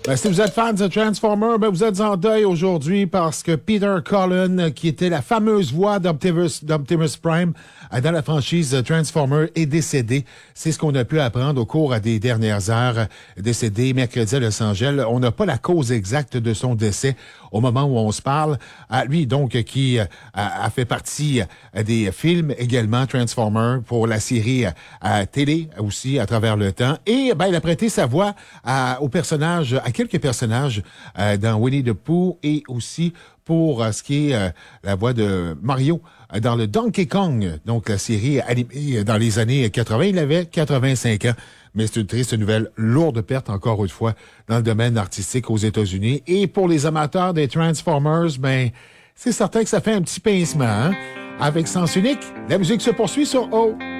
Ben, si vous êtes fan de Transformers, ben, vous êtes en deuil aujourd'hui parce que Peter Cullen, qui était la fameuse voix d'Optimus Prime dans la franchise Transformers, est décédé. C'est ce qu'on a pu apprendre au cours des dernières heures. Décédé mercredi à Los Angeles. On n'a pas la cause exacte de son décès au moment où on se parle. Lui, donc, qui a fait partie des films également, Transformers, pour la série télé aussi à travers le temps. Et ben, il a prêté sa voix à quelques personnages dans Winnie the Pooh et aussi pour ce qui est la voix de Mario dans le Donkey Kong, donc la série animée dans les années 80. Il avait 85 ans. Mais c'est une triste nouvelle, lourde perte encore une fois dans le domaine artistique aux États-Unis. Et pour les amateurs des Transformers, ben, c'est certain que ça fait un petit pincement, hein? Avec Sens Unique, la musique se poursuit sur O.